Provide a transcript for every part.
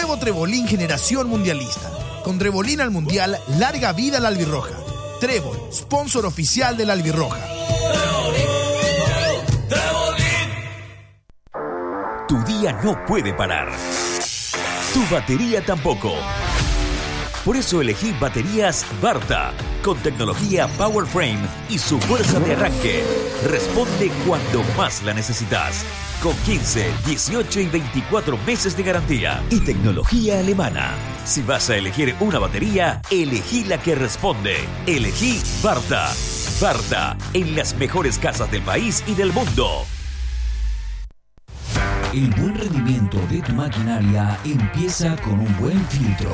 Nuevo Trebolín generación mundialista. Con Trebolín al mundial, larga vida a la albirroja. Trébol, sponsor oficial de la albirroja. Tu día no puede parar. Tu batería tampoco. Por eso elegí baterías Varta, con tecnología PowerFrame y su fuerza de arranque. Responde cuando más la necesitas. Con 15, 18 y 24 meses de garantía. Y tecnología alemana. Si vas a elegir una batería, elegí la que responde. Elegí Varta. Varta, en las mejores casas del país y del mundo. El buen rendimiento de tu maquinaria empieza con un buen filtro.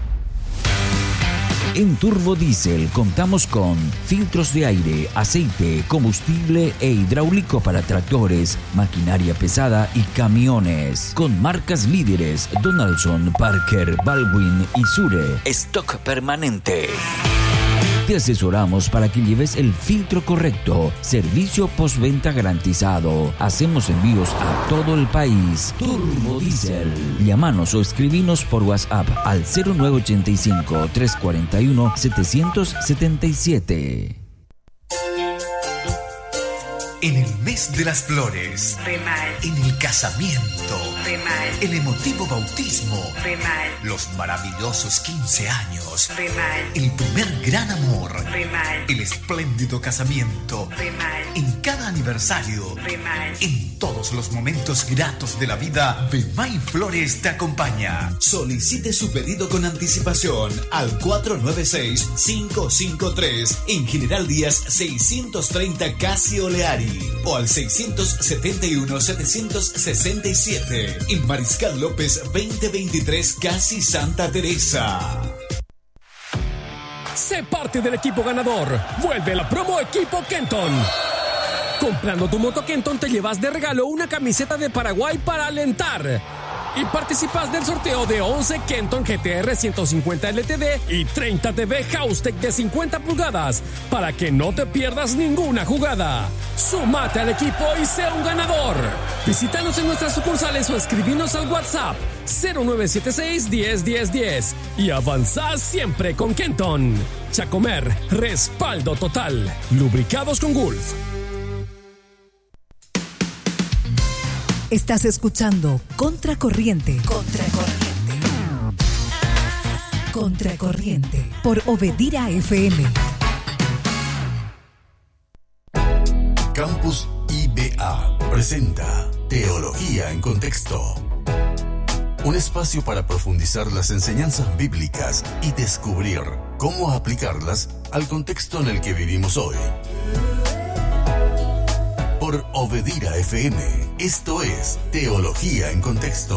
En Turbo Diesel contamos con filtros de aire, aceite, combustible e hidráulico para tractores, maquinaria pesada y camiones. Con marcas líderes Donaldson, Parker, Baldwin y Sure. Stock permanente. Te asesoramos para que lleves el filtro correcto. Servicio postventa garantizado. Hacemos envíos a todo el país. Turbo Diesel. Llámanos o escribinos por WhatsApp al 0985-341-777. En el mes de las flores, en el casamiento, el emotivo bautismo, los maravillosos 15 años, el primer gran amor, el espléndido casamiento, en cada aniversario, en todos los momentos gratos de la vida, Bemay Flores te acompaña. Solicite su pedido con anticipación al 496-553 en General Díaz 630 Casi Oleari. O al 671-767 en Mariscal López 2023 Casi Santa Teresa. Sé parte del equipo ganador. Vuelve la promo Equipo Kenton. Comprando tu moto Kenton te llevas de regalo una camiseta de Paraguay para alentar. Y participas del sorteo de 11 Kenton GTR 150 LTD y 30 TV Houstek de 50 pulgadas para que no te pierdas ninguna jugada. Súmate al equipo y sé un ganador. Visítanos en nuestras sucursales o escribinos al WhatsApp 0976 10 10 10 y avanzá siempre con Kenton. Chacomer, respaldo total. Lubricados con Gulf. Estás escuchando Contracorriente. Contracorriente por Obedira FM. Campus IBA presenta Teología en Contexto. Un espacio para profundizar las enseñanzas bíblicas y descubrir cómo aplicarlas al contexto en el que vivimos hoy. Por Obedira FM, esto es Teología en Contexto.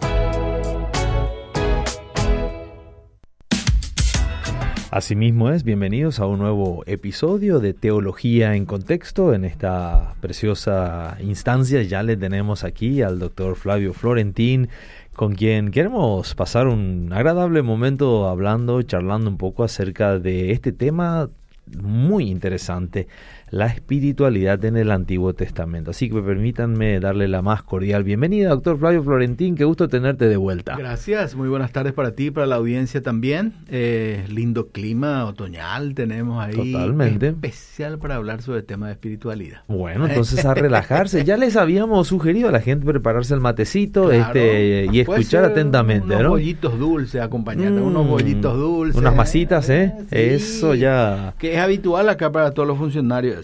Asimismo es, bienvenidos a un nuevo episodio de Teología en Contexto. En esta preciosa instancia ya le tenemos aquí al doctor Flavio Florentín, con quien queremos pasar un agradable momento charlando un poco acerca de este tema muy interesante, la espiritualidad en el Antiguo Testamento. Así que permítanme darle la más cordial bienvenida, doctor Flavio Florentín. Qué gusto tenerte de vuelta. Gracias, muy buenas tardes para ti y para la audiencia también. Lindo clima otoñal tenemos ahí. Totalmente. Especial para hablar sobre el tema de espiritualidad. Bueno, entonces a relajarse. Ya les habíamos sugerido a la gente prepararse el matecito, claro, y escuchar atentamente, unos ¿no? Bollitos dulces, acompañando unos bollitos dulces. Unas masitas, Sí, eso ya. Que es habitual acá para todos los funcionarios.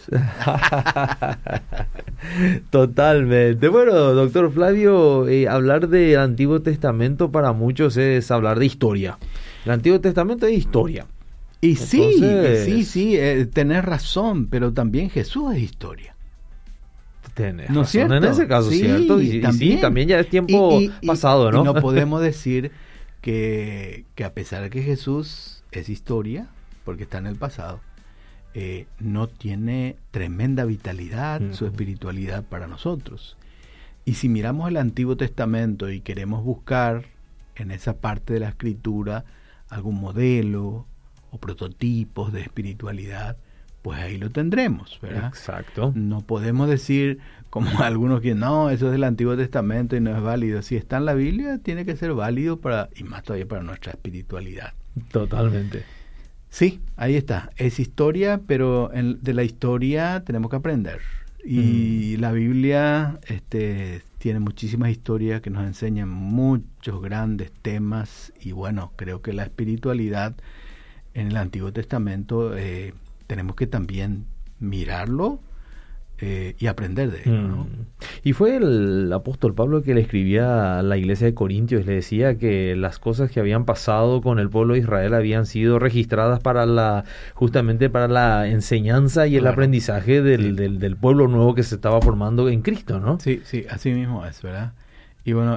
Totalmente. Bueno, doctor Flavio, hablar del Antiguo Testamento para muchos es hablar de historia. El Antiguo Testamento es historia. Y entonces, sí, tenés razón, pero también Jesús es historia. Tenés ¿No razón es cierto? en ese caso, Sí, ¿cierto? Y también ya es tiempo pasado, ¿no? Y no podemos decir que a pesar de que Jesús es historia, porque está en el pasado, no tiene tremenda vitalidad, su espiritualidad para nosotros. Y si miramos el Antiguo Testamento y queremos buscar en esa parte de la Escritura algún modelo o prototipos de espiritualidad, pues ahí lo tendremos, ¿verdad? Exacto. No podemos decir, como algunos que no, eso es del Antiguo Testamento y no es válido. Si está en la Biblia, tiene que ser válido y más todavía para nuestra espiritualidad. Totalmente. Sí, ahí está. Es historia, pero de la historia tenemos que aprender. Y la Biblia tiene muchísimas historias que nos enseñan muchos grandes temas. Y bueno, creo que la espiritualidad en el Antiguo Testamento tenemos que también mirarlo y aprender de ello, ¿no? Y fue el apóstol Pablo que le escribía a la iglesia de Corintios, le decía que las cosas que habían pasado con el pueblo de Israel habían sido registradas justamente para la enseñanza y el aprendizaje del pueblo nuevo que se estaba formando en Cristo, ¿no? Sí, así mismo es, ¿verdad? Y bueno,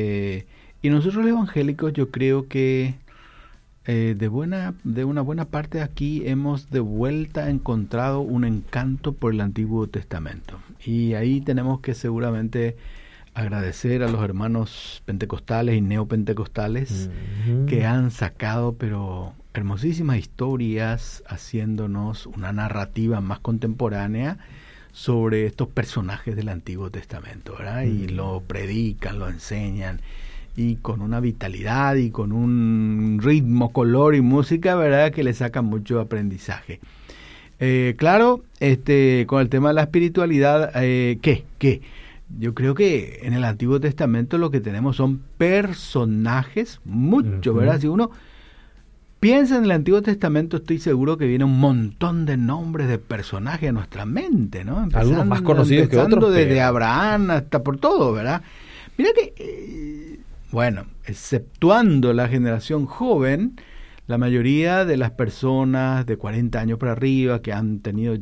y nosotros los evangélicos, yo creo que de una buena parte de aquí hemos de vuelta encontrado un encanto por el Antiguo Testamento. Y ahí tenemos que seguramente agradecer a los hermanos pentecostales y neopentecostales que han sacado, pero hermosísimas historias, haciéndonos una narrativa más contemporánea sobre estos personajes del Antiguo Testamento, ¿verdad? Y lo predican, lo enseñan, y con una vitalidad y con un ritmo, color y música, ¿verdad?, que le sacan mucho aprendizaje. Claro, con el tema de la espiritualidad, ¿qué? Yo creo que en el Antiguo Testamento lo que tenemos son personajes, mucho, ¿verdad? Si uno piensa en el Antiguo Testamento, estoy seguro que viene un montón de nombres de personajes a nuestra mente, ¿no? Algunos más conocidos que otros. Desde Abraham hasta por todo, ¿verdad? Mira que... Bueno, exceptuando la generación joven, la mayoría de las personas de 40 años para arriba que han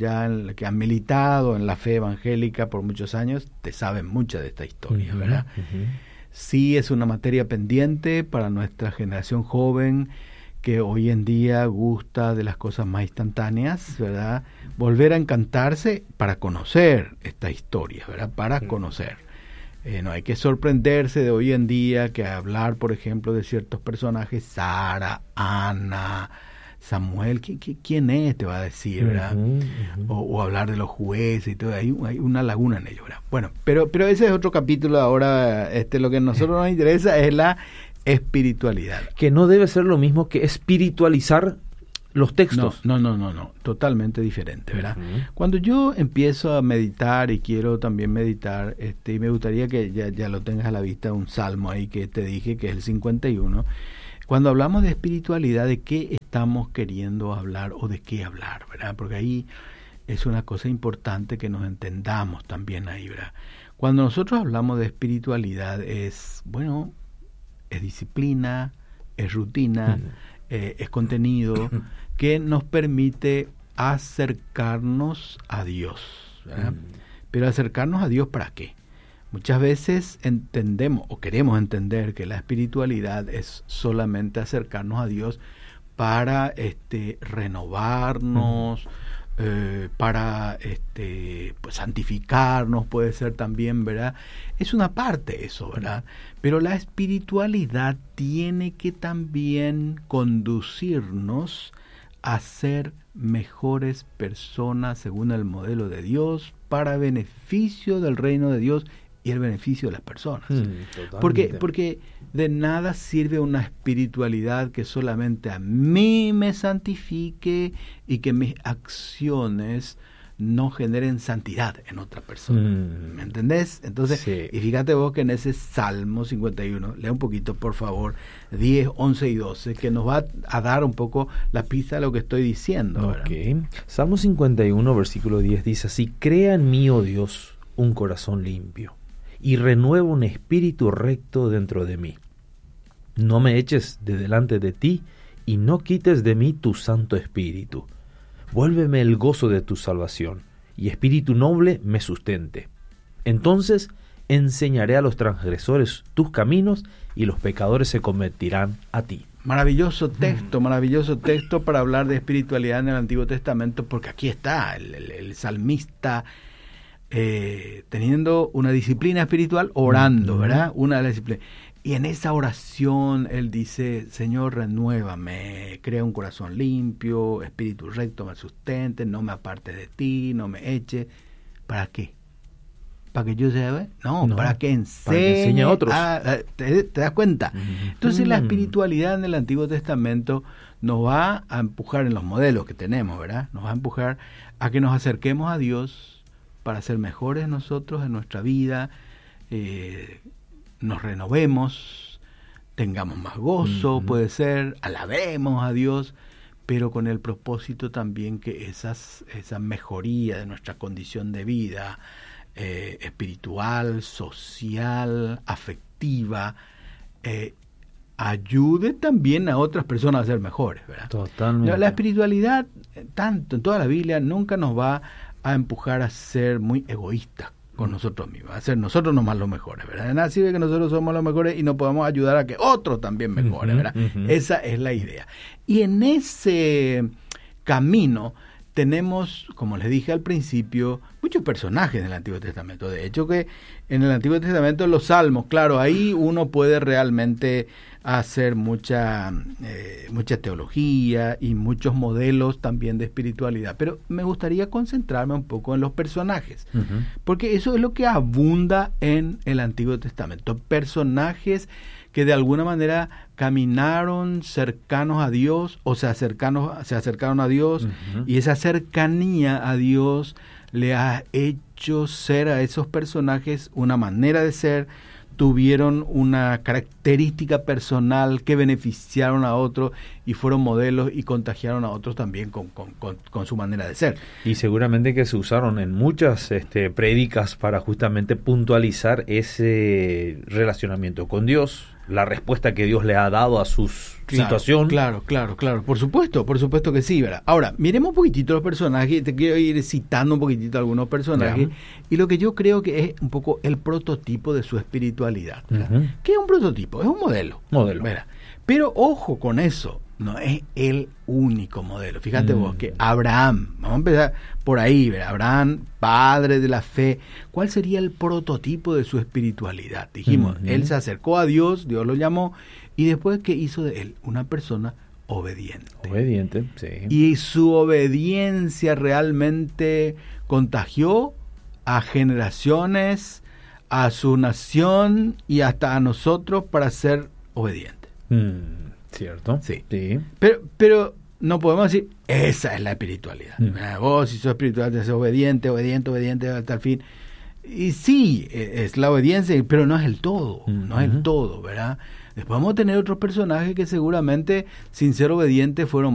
militado en la fe evangélica por muchos años, te saben mucha de esta historia, ¿verdad? Sí es una materia pendiente para nuestra generación joven que hoy en día gusta de las cosas más instantáneas, ¿verdad? Volver a encantarse para conocer esta historia, ¿verdad? Para conocer. No hay que sorprenderse de hoy en día que hablar, por ejemplo, de ciertos personajes, Sara, Ana, Samuel, ¿quién es? Te va a decir, ¿verdad? O hablar de los jueces y todo, hay una laguna en ello, ¿verdad? Bueno, pero ese es otro capítulo. Ahora, lo que a nosotros nos interesa es la espiritualidad. Que no debe ser lo mismo que espiritualizar los textos. No, totalmente diferente, ¿verdad? Cuando yo empiezo a meditar y quiero también meditar, y me gustaría que ya lo tengas a la vista, un salmo ahí que te dije que es el 51. Cuando hablamos de espiritualidad, ¿de qué estamos queriendo hablar o de qué hablar, verdad? Porque ahí es una cosa importante que nos entendamos también ahí, ¿verdad? Cuando nosotros hablamos de espiritualidad es disciplina, es rutina, es contenido que nos permite acercarnos a Dios, ¿verdad? Pero acercarnos a Dios, ¿para qué? Muchas veces entendemos o queremos entender que la espiritualidad es solamente acercarnos a Dios para renovarnos, para pues santificarnos, puede ser también, ¿verdad? Es una parte eso, ¿verdad? Pero la espiritualidad tiene que también conducirnos a ser mejores personas según el modelo de Dios, para beneficio del reino de Dios y el beneficio de las personas. Porque de nada sirve una espiritualidad que solamente a mí me santifique y que mis acciones no generen santidad en otra persona. ¿Me entendés? Entonces, sí. Y fíjate vos que en ese Salmo 51, lea un poquito, por favor, 10, 11 y 12, que nos va a dar un poco la pista de lo que estoy diciendo. Okay. Salmo 51, versículo 10 dice así: crea en mí, oh Dios, un corazón limpio, y renueva un espíritu recto dentro de mí. No me eches de delante de ti, y no quites de mí tu Santo Espíritu. Vuélveme el gozo de tu salvación, y espíritu noble me sustente. Entonces enseñaré a los transgresores tus caminos, y los pecadores se convertirán a ti. Maravilloso texto para hablar de espiritualidad en el Antiguo Testamento, porque aquí está el salmista teniendo una disciplina espiritual, orando, ¿verdad? Una de las disciplinas. Y en esa oración él dice, Señor, renuévame, crea un corazón limpio, espíritu recto me sustente, no me aparte de ti, no me eche. ¿Para qué? ¿Para que yo sea? No, para que enseñe a otros. ¿Te das cuenta? Entonces la espiritualidad en el Antiguo Testamento nos va a empujar en los modelos que tenemos, ¿verdad? Nos va a empujar a que nos acerquemos a Dios para ser mejores nosotros en nuestra vida, nos renovemos, tengamos más gozo, puede ser, alabemos a Dios, pero con el propósito también que esa mejoría de nuestra condición de vida espiritual, social, afectiva, ayude también a otras personas a ser mejores, ¿verdad? Totalmente. La espiritualidad, tanto en toda la Biblia, nunca nos va a empujar a ser muy egoístas con nosotros mismos, a ser nosotros nomás los mejores, ¿verdad? De nada sirve que nosotros somos los mejores y no podamos ayudar a que otros también mejoren, ¿verdad? Esa es la idea. Y en ese camino tenemos, como les dije al principio, muchos personajes en el Antiguo Testamento. De hecho, que en el Antiguo Testamento los Salmos, claro, ahí uno puede realmente hacer mucha teología y muchos modelos también de espiritualidad. Pero me gustaría concentrarme un poco en los personajes, porque eso es lo que abunda en el Antiguo Testamento. Personajes que de alguna manera caminaron cercanos a Dios o se acercaron a Dios, y esa cercanía a Dios le ha hecho ser a esos personajes una manera de ser, tuvieron una característica personal que beneficiaron a otros y fueron modelos y contagiaron a otros también con su manera de ser. Y seguramente que se usaron en muchas prédicas para justamente puntualizar ese relacionamiento con Dios, la respuesta que Dios le ha dado a su situación. Claro, por supuesto que sí, ¿verdad? Ahora, miremos un poquitito los personajes, te quiero ir citando un poquitito algunos personajes, y lo que yo creo que es un poco el prototipo de su espiritualidad, ¿verdad? ¿Qué es un prototipo? Es un modelo. ¿Verdad? Pero ojo con eso, no es el único modelo. Fíjate vos que Abraham, vamos a empezar por ahí, ¿verdad? Abraham, padre de la fe, ¿cuál sería el prototipo de su espiritualidad? Dijimos, él se acercó a Dios, Dios lo llamó, y después, ¿qué hizo de él? Una persona obediente. Obediente, sí. Y su obediencia realmente contagió a generaciones, a su nación y hasta a nosotros para ser obedientes. ¿Cierto? Sí. Pero no podemos decir, esa es la espiritualidad. Vos, si sos espiritual, te sos obediente hasta el fin. Y sí, es la obediencia, pero no es el todo, no es el todo, ¿verdad? Después vamos a tener otros personajes que seguramente, sin ser obedientes, fueron